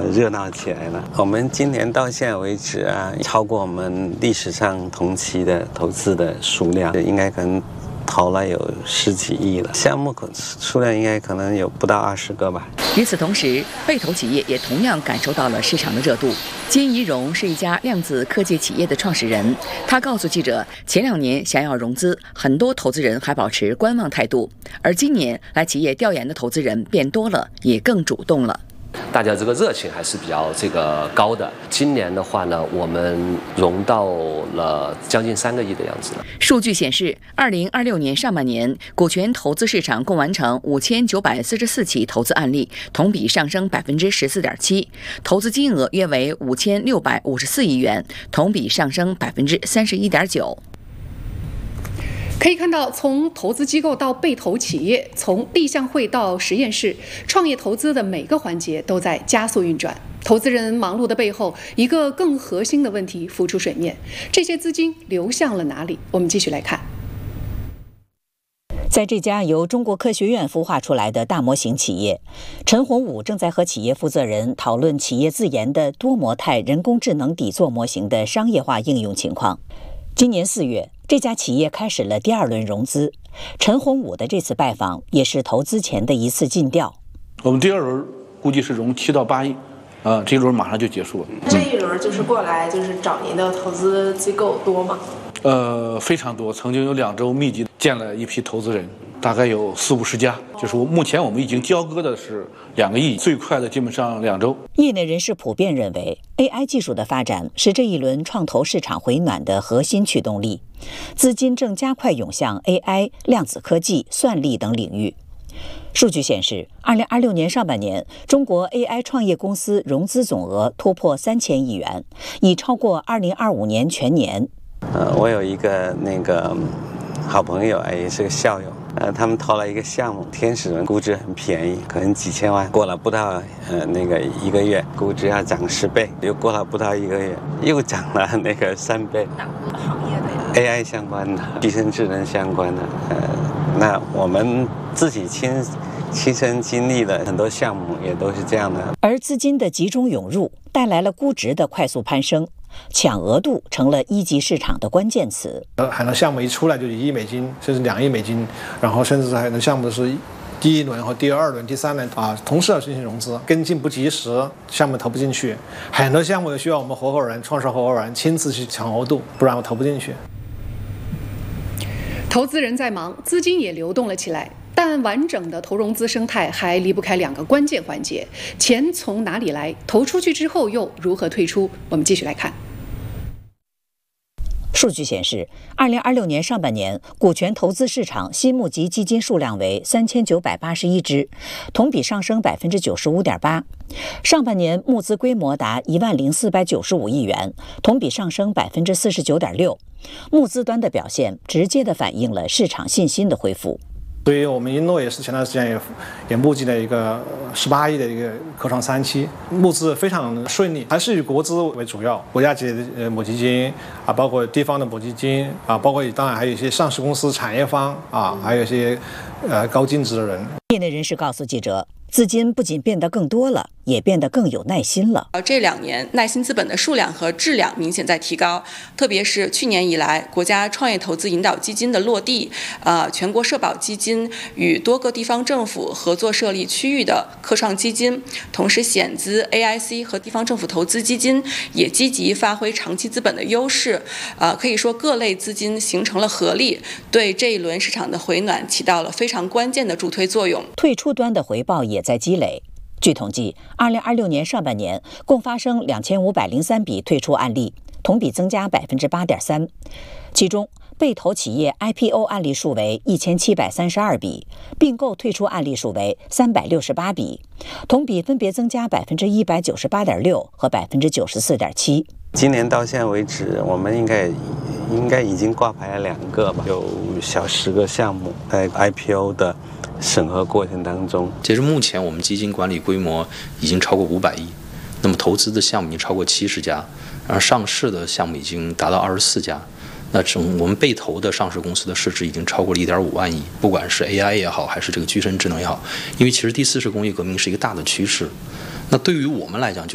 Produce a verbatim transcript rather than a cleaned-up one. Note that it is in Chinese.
热闹起来了。我们今年到现在为止啊，超过我们历史上同期的投资的数量，应该可能投了有十几亿了，项目数量应该可能有不到二十个吧。 与此同时，被投企业也同样感受到了市场的热度。金怡荣是一家量子科技企业的创始人，他告诉记者，前两年想要融资，很多投资人还保持观望态度，而今年来企业调研的投资人变多了，也更主动了。 大家这个热情还是比较这个高的。今年的话呢，我们融到了将近三个亿的样子了。 数据显示，二零二六年上半年，股权投资市场共完成五千九百四十四起投资案例，同比上升百分之十四点七，投资金额约为五千六百五十四亿元，同比上升百分之三十一点九。 可以看到，从投资机构到被投企业，从立项会到实验室，创业投资的每个环节都在加速运转。投资人忙碌的背后，一个更核心的问题浮出水面：这些资金流向了哪里？我们继续来看。 在这家由中国科学院孵化出来的大模型企业，陈洪武正在和企业负责人讨论企业自研的多模态人工智能底座模型的商业化应用情况。今年四月，这家企业开始了第二轮融资。陈洪武的这次拜访也是投资前的一次尽调。 我们第二轮估计是融七到八亿，啊，这一轮马上就结束了。 这一轮就是过来就是找您的投资机构多吗？ 呃，非常多，曾经有两周密集见了一批投资人，大概有四五十家。就是目前我们已经交割的是两个亿，最快的基本上两周。 业内人士普遍认为 ，A I 技术的发展是这一轮创投市场回暖的核心驱动力，资金正加快涌向 A I、量子科技、算力等领域。数据显示，二零二六年上半年，中国 A I 创业公司融资总额突破三千亿元，已超过二零二五年全年。 呃，我有一个那个好朋友，也是个校友，呃，他们投了一个项目，天使轮，估值很便宜，可能几千万，过了不到呃那个一个月，估值要涨十倍，又过了不到一个月，又涨了那个三倍。 哪个行业的呀 ？A I 相关的，集成智能相关的，呃，那我们自己亲亲身经历的很多项目也都是这样的。 而资金的集中涌入，带来了估值的快速攀升。抢额度成了一级市场的关键词。 很多项目一出来就一亿美金，甚至两亿美金，然后甚至很多项目是第一轮和第二轮、第三轮啊，同时要进行融资，跟进不及时，项目投不进去。很多项目需要我们合伙人、创始合伙人亲自去抢额度，不然我投不进去。 投资人在忙，资金也流动了起来。但完整的投融资生态还离不开两个关键环节：钱从哪里来，投出去之后又如何退出？我们继续来看。 数据显示，二零二六年上半年，股权投资市场新募集基金数量为三千九百八十一只，同比上升百分之九十五点八。上半年募资规模达一万零四百九十五亿元，同比上升百分之四十九点六。募资端的表现直接的反映了市场信心的恢复。 所以我们英诺也是前段时间也也募集了一个十八亿的一个科创三期，募资非常顺利，还是以国资为主要，国家级的母基金啊，包括地方的母基金啊，包括当然还有一些上市公司、产业方啊，还有一些呃高净值的人。 业内人士告诉记者，资金不仅变得更多了，也变得更有耐心了。 这两年耐心资本的数量和质量明显在提高，特别是去年以来，国家创业投资引导基金的落地，呃，全国社保基金与多个地方政府合作设立区域的科创基金，同时险资 A I C 和地方政府投资基金也积极发挥长期资本的优势，呃，可以说各类资金形成了合力，对这一轮市场的回暖起到了非常关键的助推作用。 退出端的回报也在积累。据统计，二零二六年上半年共发生两千五百零三笔退出案例，同比增加百分之八点三。其中，被投企业 I P O 案例数为一千七百三十二笔，并购退出案例数为三百六十八笔，同比分别增加百分之一百九十八点六和百分之九十四点七。 今年到现在为止，我们应该应该已经挂牌了两个吧，有小十个项目在 I P O 的审核过程当中。 截至目前，我们基金管理规模已经超过五百亿，那么投资的项目已经超过七十家，而上市的项目已经达到二十四家。那整我们被投的上市公司的市值已经超过了一点五万亿，不管是 A I 也好，还是这个具身智能也好，因为其实第四次工业革命是一个大的趋势。那对于我们来讲，就